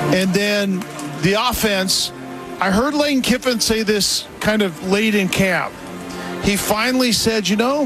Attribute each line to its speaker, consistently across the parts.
Speaker 1: And then the offense, I heard Lane Kiffin say this kind of late in camp. He finally said,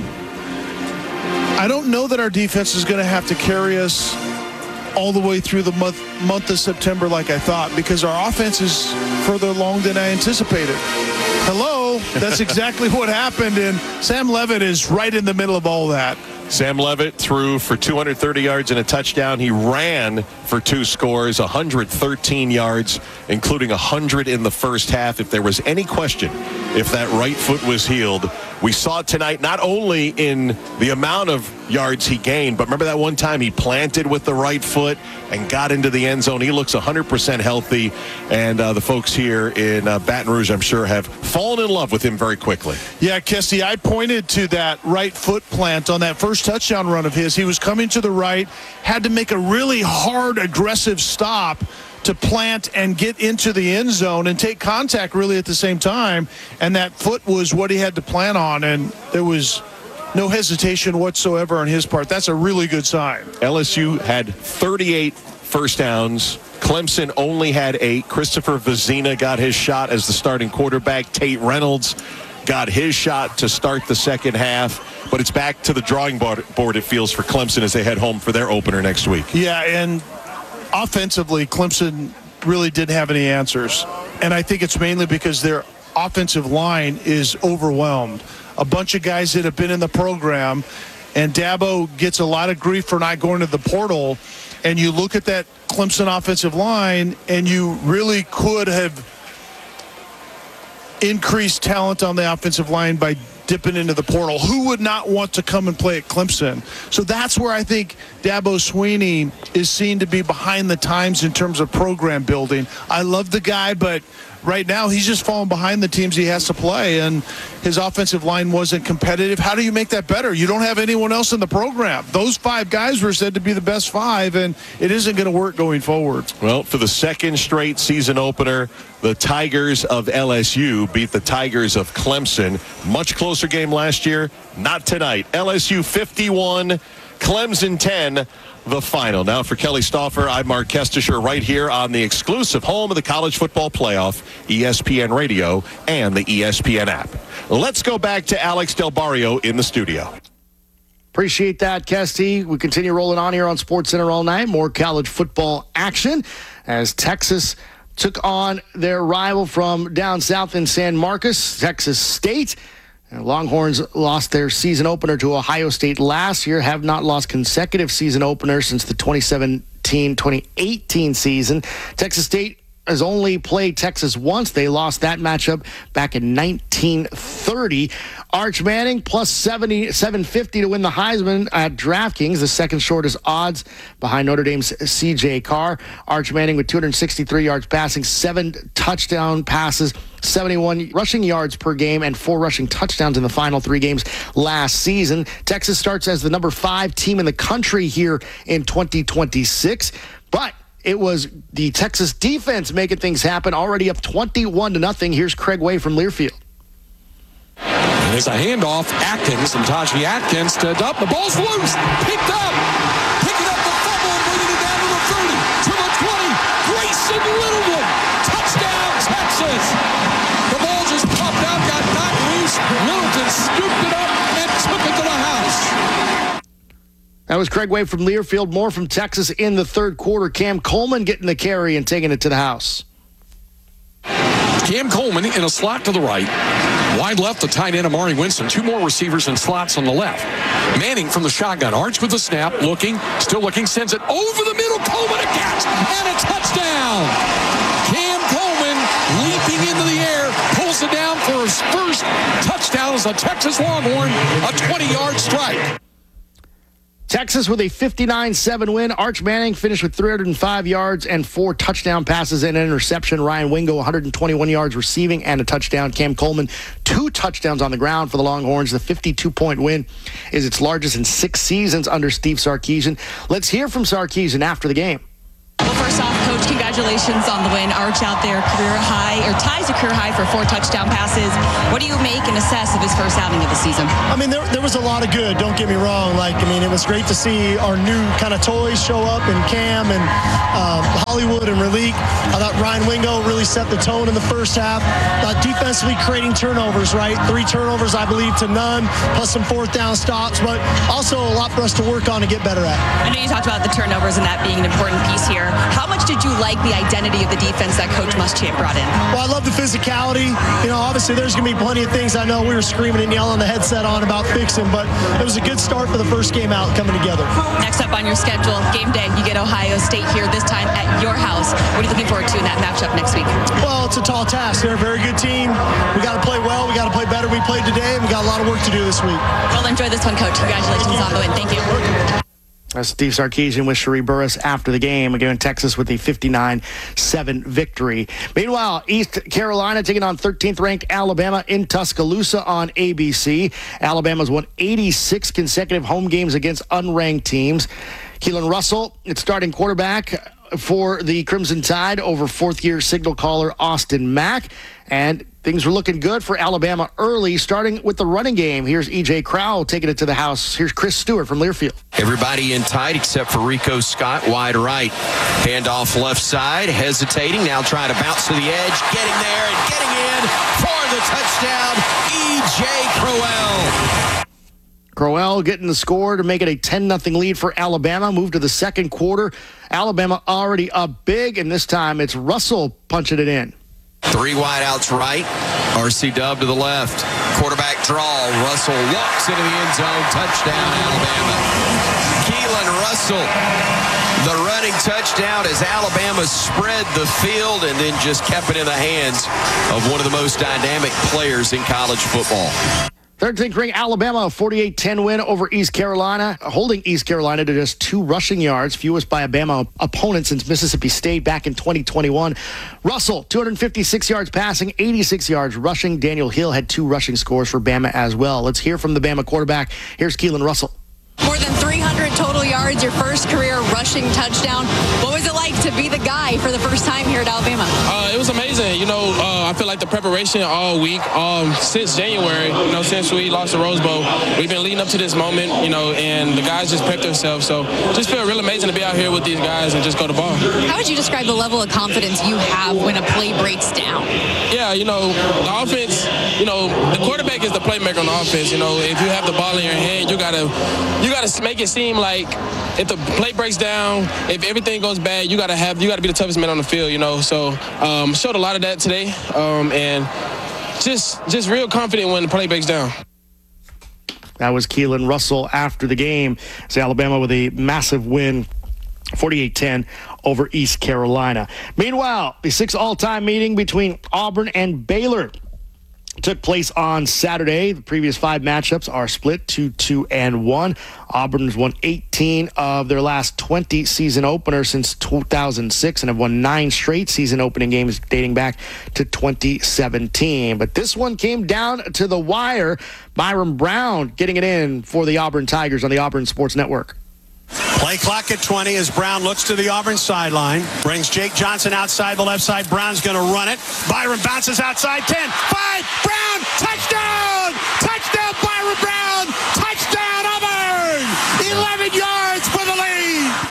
Speaker 1: I don't know that our defense is going to have to carry us all the way through the month of September like I thought, because our offense is further along than I anticipated. Hello, that's exactly what happened, and Sam Levitt is right in the middle of all that.
Speaker 2: Sam Levitt threw for 230 yards and a touchdown. He ran for 2 scores, 113 yards, including 100 in the first half. If there was any question if that right foot was healed, we saw it tonight, not only in the amount of yards he gained, but remember that one time he planted with the right foot and got into the end zone. He looks 100% healthy, and the folks here in Baton Rouge, I'm sure, have fallen in love with him very quickly.
Speaker 1: Yeah, Kessie, I pointed to that right foot plant on that first touchdown run of his. He was coming to the right, had to make a really hard, aggressive stop to plant and get into the end zone and take contact really at the same time, and that foot was what he had to plant on, and there was no hesitation whatsoever on his part. That's a really good sign.
Speaker 2: LSU had 38 first downs. Clemson only had 8. Christopher Vizina got his shot as the starting quarterback. Tate Reynolds got his shot to start the second half. But it's back to the drawing board, it feels, for Clemson as they head home for their opener next week.
Speaker 1: Yeah, and offensively, Clemson really didn't have any answers. And I think it's mainly because their offensive line is overwhelmed. A bunch of guys that have been in the program, and Dabo gets a lot of grief for not going to the portal. And you look at that Clemson offensive line, and you really could have increased talent on the offensive line by dipping into the portal. Who would not want to come and play at Clemson? So that's where I think Dabo Swinney is seen to be behind the times in terms of program building. I love the guy, but right now he's just falling behind the teams he has to play, and his offensive line wasn't competitive. How do you make that better? You don't have anyone else in the program. Those 5 guys were said to be the best 5, and it isn't going to work going forward.
Speaker 2: Well, for the second straight season opener, the Tigers of LSU beat the Tigers of Clemson. Much closer game last year, not tonight. LSU 51, Clemson 10. The final. Now for Kelly Stauffer, I'm Mark Kestisher right here on the exclusive home of the College Football Playoff, ESPN Radio and the ESPN app. Let's go back to Alex Del Barrio in the studio.
Speaker 3: Appreciate that, Kesty. We continue rolling on here on SportsCenter all night. More college football action as Texas took on their rival from down south in San Marcos, Texas State. And Longhorns lost their season opener to Ohio State last year, have not lost consecutive season openers since the 2017-2018 season. Texas State has only played Texas once. They lost that matchup back in 1930. Arch Manning plus 750 to win the Heisman at DraftKings, the second shortest odds behind Notre Dame's C.J. Carr. Arch Manning with 263 yards passing, 7 touchdown passes, 71 rushing yards per game, and 4 rushing touchdowns in the final 3 games last season. Texas starts as the number 5 team in the country here in 2026, but it was the Texas defense making things happen, already up 21-0. Here's Craig Way from Learfield.
Speaker 4: There's a handoff. Atkins and Tajee Atkins to dump. The ball's loose. Picked up. Picking up the fumble and bringing it down to the 30, to the 20. Grayson Littlewood. Touchdown, Texas. The ball just popped out, got knocked loose. Littleton scooped it up and took it to the house.
Speaker 3: That was Craig Way from Learfield. More from Texas in the third quarter. Cam Coleman getting the carry and taking it to the house.
Speaker 4: Cam Coleman in a slot to the right. Wide left, the tight end, Amari Winston. 2 more receivers and slots on the left. Manning from the shotgun. Arch with the snap. Still looking. Sends it over the middle. Coleman a catch and a touchdown. Cam Coleman leaping into the air. Pulls it down for his first touchdown as a Texas Longhorn. A 20-yard strike.
Speaker 3: Texas with a 59-7 win. Arch Manning finished with 305 yards and 4 touchdown passes and an interception. Ryan Wingo, 121 yards receiving and a touchdown. Cam Coleman, 2 touchdowns on the ground for the Longhorns. The 52-point win is its largest in 6 seasons under Steve Sarkisian. Let's hear from Sarkisian after the game.
Speaker 5: Well, first off, Coach, congratulations on the win. Arch out there, career high, or ties a career high for 4 touchdown passes. What do you make and assess of his first outing of the season?
Speaker 6: I mean, there was a lot of good, don't get me wrong. It was great to see our new kind of toys show up in Cam and Hollywood and Raleek. I thought Ryan Wingo really set the tone in the first half. Defensively creating turnovers, right? 3 turnovers, I believe, to none, plus some fourth down stops, but also a lot for us to work on and get better at.
Speaker 5: I know you talked about the turnovers and that being an important piece here. How much did you like the identity of the defense that Coach Muschamp brought in?
Speaker 6: Well, I love the physicality. Obviously there's going to be plenty of things I know we were screaming and yelling the headset on about fixing, but it was a good start for the first game out coming together.
Speaker 5: Next up on your schedule, game day, you get Ohio State here, this time at your house. What are you looking forward to in that matchup next week?
Speaker 6: Well, it's a tall task. They're a very good team. We got to play well. We got to play better. We played today, and we got a lot of work to do this week.
Speaker 5: Well, enjoy this one, Coach. Congratulations on the win. Thank you.
Speaker 3: That's Steve Sarkisian with Sheree Burris after the game. Again, Texas with a 59-7 victory. Meanwhile, East Carolina taking on 13th-ranked Alabama in Tuscaloosa on ABC. Alabama's won 86 consecutive home games against unranked teams. Keelan Russell, its starting quarterback for the Crimson Tide over fourth-year signal caller Austin Mack. And things were looking good for Alabama early, starting with the running game. Here's E.J. Crowell taking it to the house. Here's Chris Stewart from Learfield.
Speaker 7: Everybody in tight except for Rico Scott, wide right. Handoff left side, hesitating, now trying to bounce to the edge, getting there and getting in for the touchdown, E.J. Crowell.
Speaker 3: Crowell getting the score to make it a 10-0 lead for Alabama. Move to the second quarter. Alabama already up big, and this time it's Russell punching it in.
Speaker 7: 3 wideouts right, R.C. Dub to the left. Quarterback draw, Russell walks into the end zone, touchdown Alabama. Keelan Russell, the running touchdown as Alabama spread the field and then just kept it in the hands of one of the most dynamic players in college football.
Speaker 3: 13th ranked Alabama, a 48-10 win over East Carolina, holding East Carolina to just 2 rushing yards, fewest by a Bama opponent since Mississippi State back in 2021. Russell, 256 yards passing, 86 yards rushing. Daniel Hill had 2 rushing scores for Bama as well. Let's hear from the Bama quarterback. Here's Keelan Russell.
Speaker 8: More than 300 total yards, your first career rushing touchdown. What was it like to be the guy for the first time here at Alabama?
Speaker 9: It was amazing. I feel like the preparation all week, since January, since we lost the Rose Bowl, we've been leading up to this moment, and the guys just prepped themselves. So just feel really amazing to be out here with these guys and just go to ball.
Speaker 8: How would you describe the level of confidence you have when a play breaks down?
Speaker 9: Yeah, the offense, the quarterback is the playmaker on the offense. If you have the ball in your hand, you gotta make it seem like if the play breaks down, if everything goes bad, you gotta be the toughest man on the field. So showed a lot of that today, and just real confident when the play breaks down.
Speaker 3: That was Keelan Russell after the game. It's Alabama with a massive win, 48-10 over East Carolina. Meanwhile, the 6 all-time meeting between Auburn and Baylor took place on Saturday. The previous 5 matchups are split 2-2-1. Auburn's won 18 of their last 20 season openers since 2006 and have won 9 straight season opening games dating back to 2017. But this one came down to the wire. Byron Brown getting it in for the Auburn Tigers on the Auburn Sports Network.
Speaker 10: Play clock at 20 as Brown looks to the Auburn sideline. Brings Jake Johnson outside the left side. Brown's going to run it. Byron bounces outside. 10, 5, Brown, touchdown! Touchdown, Byron Brown! Touchdown, Auburn! 11 yards for the lead!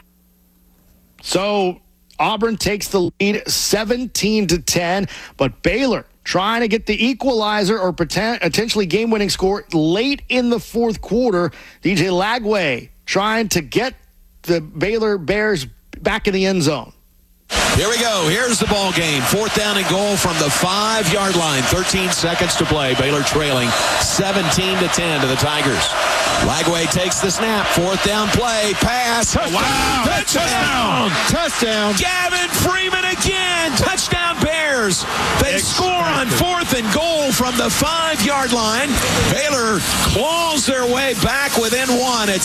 Speaker 3: So Auburn takes the lead 17-10, but Baylor trying to get the equalizer or potentially game-winning score late in the fourth quarter. DJ Lagway trying to get the Baylor Bears back in the end zone.
Speaker 7: Here we go. Here's the ball game. 4th down and goal from the 5-yard line. 13 seconds to play. Baylor trailing 17-10 to the Tigers. Lagway takes the snap. 4th down play. Pass. Wow. Touchdown. Touchdown. Gavin Freeman again. Touchdown Bears. They score on 4th and goal from the 5-yard line. Baylor claws their way back within 1 at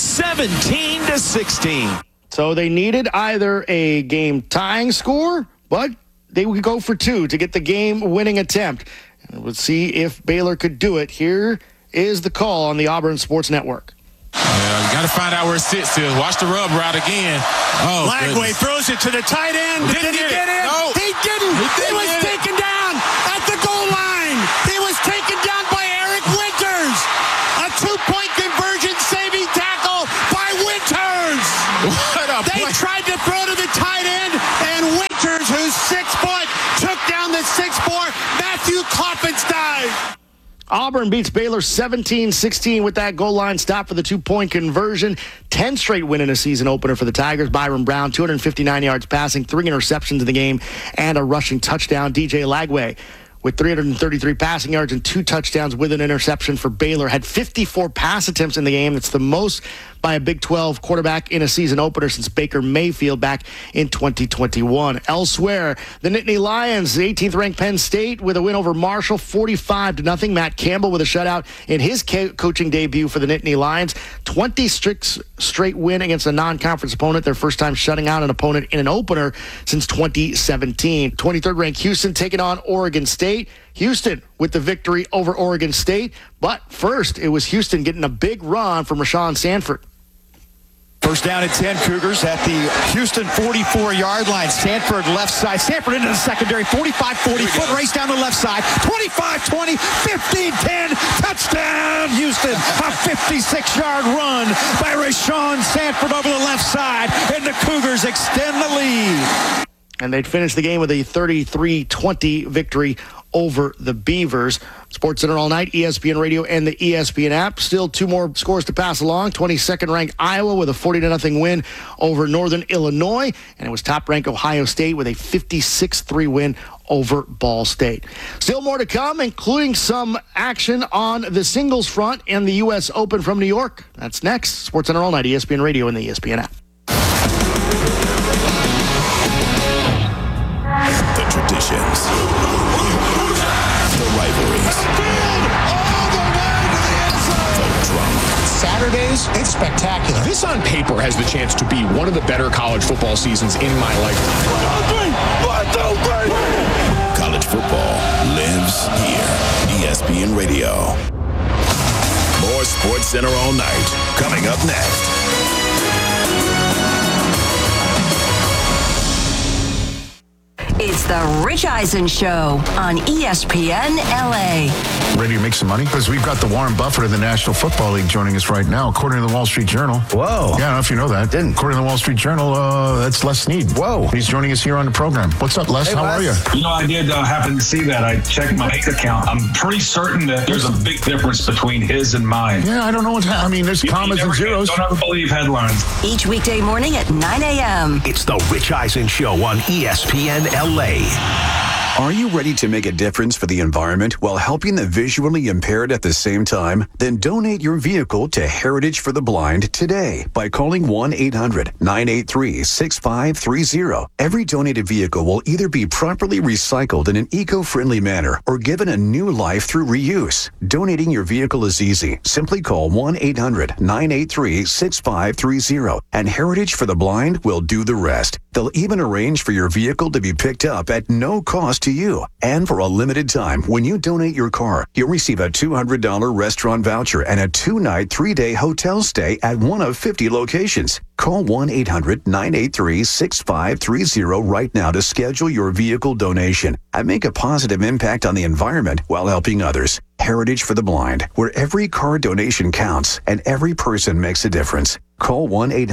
Speaker 7: 17-16.
Speaker 3: So they needed either a game-tying score, but they would go for 2 to get the game-winning attempt. And we'll see if Baylor could do it. Here is the call on the Auburn Sports Network.
Speaker 11: You got to find out where it sits. Watch the rub route again.
Speaker 10: Lagway throws it to the tight end. Did he get in?
Speaker 11: No.
Speaker 10: He didn't. He was taken down at the goal line. He was taken down by Eric Winters. A 2-point conversion saving tackle by Winters.
Speaker 11: What a
Speaker 10: They
Speaker 11: play.
Speaker 10: tried to throw to the tight end, and Winters
Speaker 3: Auburn beats Baylor 17-16 with that goal line stop for the 2-point conversion. 10 straight win in a season opener for the Tigers. Byron Brown, 259 yards passing, 3 interceptions in the game, and a rushing touchdown. DJ Lagway with 333 passing yards and 2 touchdowns with an interception for Baylor. Had 54 pass attempts in the game. That's the most by a Big 12 quarterback in a season opener since Baker Mayfield back in 2021. Elsewhere, the Nittany Lions, the 18th ranked Penn State with a win over Marshall, 45-0. Matt Campbell with a shutout in his coaching debut for the Nittany Lions. 26 straight win against a non-conference opponent, their first time shutting out an opponent in an opener since 2017. 23rd ranked Houston taking on Oregon State. Houston with the victory over Oregon State. But first, it was Houston getting a big run from Rashawn Sanford.
Speaker 12: First down at 10, Cougars at the Houston 44-yard line. Sanford left side. Sanford into the secondary. 45-40. Foot race down the left side. 25-20. 15-10. Touchdown, Houston. A 56-yard run by Rashawn Sanford over the left side. And the Cougars extend the lead.
Speaker 3: And they'd finish the game with a 33-20 victory over the Beavers. SportsCenter all night, ESPN Radio and the ESPN app. Still 2 more scores to pass along. 22nd ranked Iowa with a 40-0 win over Northern Illinois. And it was top ranked Ohio State with a 56-3 win over Ball State. Still more to come, including some action on the singles front in the U.S. Open from New York. That's next. SportsCenter all night, ESPN Radio and the ESPN app.
Speaker 13: The traditions, the rivalries, the drama.
Speaker 14: Saturdays, it's spectacular.
Speaker 15: This on paper has the chance to be one of the better college football seasons in my lifetime.
Speaker 13: College football lives here. ESPN Radio. More SportsCenter all night. Coming up next.
Speaker 16: It's the Rich Eisen Show on ESPN LA.
Speaker 17: Ready to make some money? Because we've got the Warren Buffett of the National Football League joining us right now, according to the Wall Street Journal.
Speaker 18: Whoa.
Speaker 17: Yeah, I don't know if you know that.
Speaker 18: Didn't.
Speaker 17: According to the Wall Street Journal, that's Les Snead.
Speaker 18: Whoa.
Speaker 17: He's joining us here on the program. What's up, Les?
Speaker 18: Hey,
Speaker 17: How
Speaker 18: Les.
Speaker 17: are you?
Speaker 19: You know, I did happen to see that. I checked my bank account. I'm pretty certain that there's a big difference between his and mine.
Speaker 17: Yeah, I don't know what's happening. I mean, there's commas and zeros.
Speaker 19: Don't ever believe headlines.
Speaker 16: Each weekday morning at 9 a.m.
Speaker 13: It's the Rich Eisen Show on ESPN LA. Are you ready to make a difference for the environment while helping the visually impaired at the same time? Then donate your vehicle to Heritage for the Blind today by calling 1-800-983-6530. Every donated vehicle will either be properly recycled in an eco-friendly manner or given a new life through reuse. Donating your vehicle is easy. Simply call 1-800-983-6530 and Heritage for the Blind will do the rest. They'll even arrange for your vehicle to be picked up at no cost to you. And for a limited time, when you donate your car, you'll receive a $200 restaurant voucher and a 2-night, 3-day hotel stay at one of 50 locations. Call 1-800-983-6530 right now to schedule your vehicle donation and make a positive impact on the environment while helping others. Heritage for the Blind, where every car donation counts and every person makes a difference. Call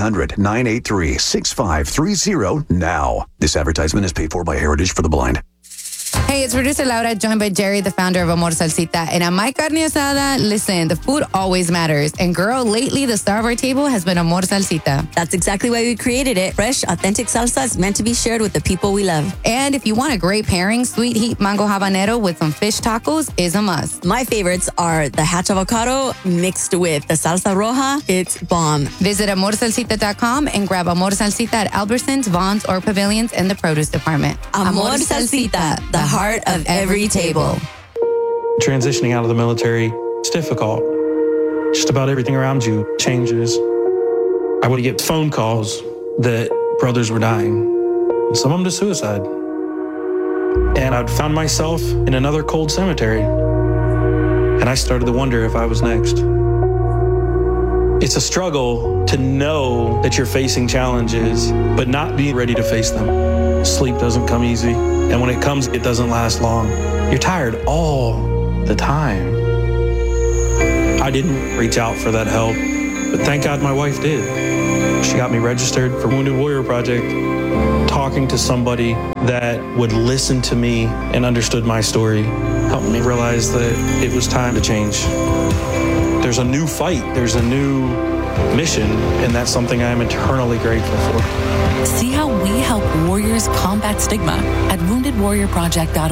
Speaker 13: 1-800-983-6530 now. This advertisement is paid for by Heritage for the Blind.
Speaker 20: Hey, it's producer Laura, joined by Jerry, the founder of Amor Salsita. And on My Carne Asada, listen, the food always matters. And girl, lately the star of our table has been Amor Salsita.
Speaker 21: That's exactly why we created it. Fresh, authentic salsa is meant to be shared with the people we love.
Speaker 20: And if you want a great pairing, sweet heat mango habanero with some fish tacos is a must.
Speaker 21: My favorites are the hatch avocado mixed with the salsa roja. It's bomb.
Speaker 20: Visit amorsalsita.com and grab Amor Salsita at Albertsons, Vaughn's, or Pavilions in the produce department.
Speaker 21: Amor Salsita, the heart of every table.
Speaker 22: Transitioning out of the military, it's difficult. Just about everything around you changes. I would get phone calls that brothers were dying, some of them to suicide. And I'd found myself in another cold cemetery. And I started to wonder if I was next. It's a struggle to know that you're facing challenges, but not be ready to face them. Sleep doesn't come easy. And when it comes, it doesn't last long. You're tired all the time. I didn't reach out for that help, but thank God my wife did. She got me registered for Wounded Warrior Project, talking to somebody that would listen to me and understood my story helped me realize that it was time to change. There's a new fight, there's a new mission, and that's something I'm eternally grateful for.
Speaker 1: See how we help warriors combat stigma at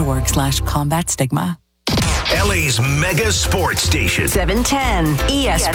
Speaker 1: woundedwarriorproject.org/combat stigma.
Speaker 18: LA's mega sports station.
Speaker 16: 710 ESPN.